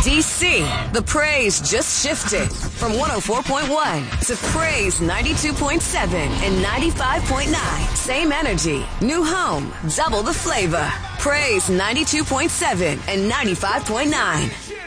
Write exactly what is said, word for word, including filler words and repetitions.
D C, the praise just shifted from one oh four point one to praise ninety-two point seven and ninety-five point nine. Same energy, new home, double the flavor. Praise ninety-two point seven and ninety-five point nine.